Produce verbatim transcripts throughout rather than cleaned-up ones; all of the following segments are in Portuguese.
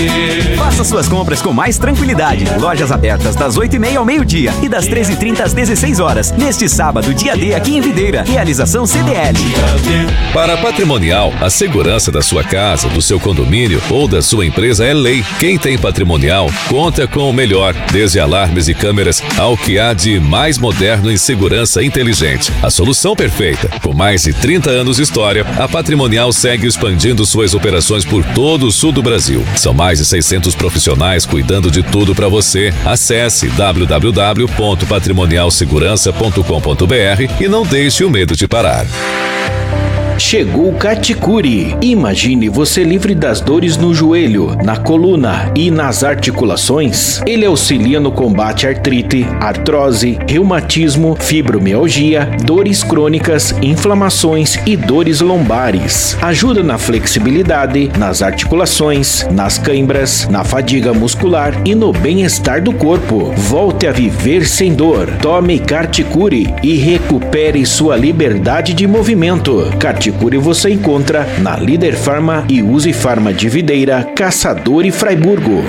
Faça suas compras com mais tranquilidade. Lojas abertas das oito e meia ao meio-dia e das treze e trinta às dezesseis horas. Neste sábado, dia D aqui em Videira. Realização C D L. Para a Patrimonial, a segurança da sua casa, do seu condomínio ou da sua empresa é lei. Quem tem Patrimonial conta com o melhor, desde alarmes e câmeras ao que há de mais moderno em segurança inteligente. A solução perfeita. Com mais de trinta anos de história, a Patrimonial segue expandindo suas operações por todo o sul do Brasil. São mais de seiscentos profissionais cuidando de tudo para você. Acesse w w w ponto patrimonial segurança ponto com ponto b r e não deixe o medo de parar. Chegou o Katikuri. Imagine você livre das dores no joelho, na coluna e nas articulações. Ele auxilia no combate à artrite, artrose, reumatismo, fibromialgia, dores crônicas, inflamações e dores lombares. Ajuda na flexibilidade, nas articulações, nas câimbras, na fadiga muscular e no bem-estar do corpo. Volte a viver sem dor. Tome Katikuri e recupere sua liberdade de movimento. Katikuri você encontra na Líder Farma e Use Farma de Videira, Caçador e Fraiburgo.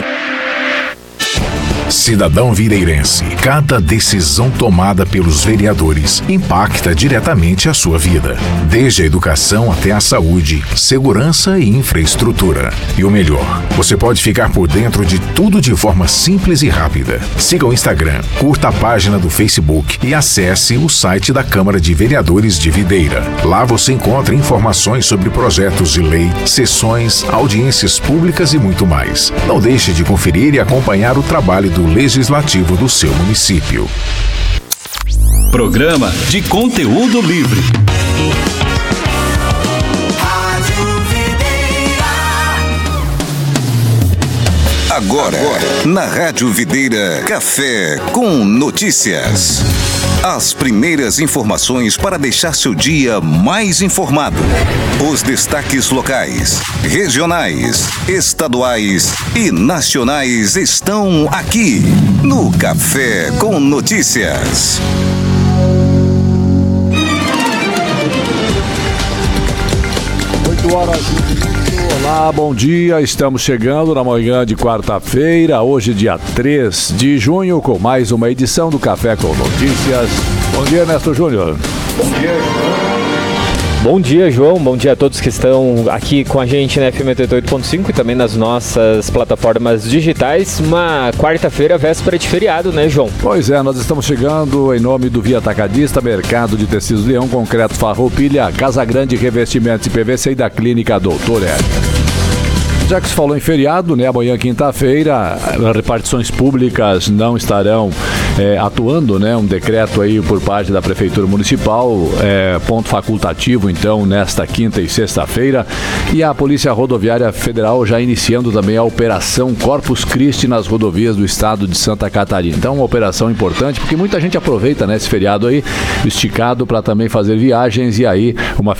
Cidadão videirense, cada decisão tomada pelos vereadores impacta diretamente a sua vida, desde a educação até a saúde, segurança e infraestrutura. E o melhor, você pode ficar por dentro de tudo de forma simples e rápida. Siga o Instagram, curta a página do Facebook e acesse o site da Câmara de Vereadores de Videira. Lá você encontra informações sobre projetos de lei, sessões, audiências públicas e muito mais. Não deixe de conferir e acompanhar o trabalho do Legislativo do seu município. Programa de conteúdo livre. Agora, na Rádio Videira, Café com Notícias. As primeiras informações para deixar seu dia mais informado. Os destaques locais, regionais, estaduais e nacionais estão aqui no Café com Notícias. oito horas. Olá, bom dia. Estamos chegando na manhã de quarta-feira, hoje dia três de junho, com mais uma edição do Café com Notícias. Bom dia, Ernesto Júnior. Bom dia, João. Bom dia, João. Bom dia a todos que estão aqui com a gente na F M oitenta e oito ponto cinco e também nas nossas plataformas digitais. Uma quarta-feira, véspera de feriado, né, João? Pois é, nós estamos chegando em nome do Via Atacadista, Mercado de Tecidos Leão, Concreto Farroupilha, Casa Grande Revestimentos e P V C e da Clínica Doutor Hélio. Já que se falou em feriado, né, amanhã quinta-feira, repartições públicas não estarão é, atuando, né, um decreto aí por parte da Prefeitura Municipal, é, ponto facultativo então nesta quinta e sexta-feira, e a Polícia Rodoviária Federal já iniciando também a Operação Corpus Christi nas rodovias do estado de Santa Catarina. Então uma operação importante, porque muita gente aproveita, né, esse feriado aí, esticado para também fazer viagens, e aí uma